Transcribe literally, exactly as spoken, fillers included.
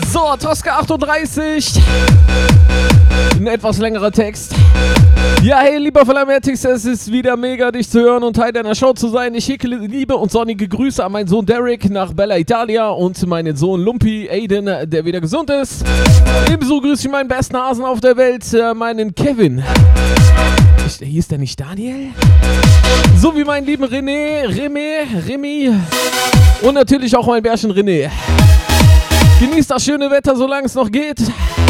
So, Tosca achtunddreißig. Ein etwas längerer Text. Ja, hey, lieber Flamertix, es ist wieder mega, dich zu hören und Teil deiner Show zu sein. Ich schicke liebe und sonnige Grüße an meinen Sohn Derek nach Bella Italia und meinen Sohn Lumpi Aiden, der wieder gesund ist. Ebenso grüße ich meinen besten Hasen auf der Welt, meinen Kevin. Hieß der nicht Daniel? So wie meinen lieben René, Remy, Remy und natürlich auch mein Bärchen René. Genießt das schöne Wetter, solange es noch geht.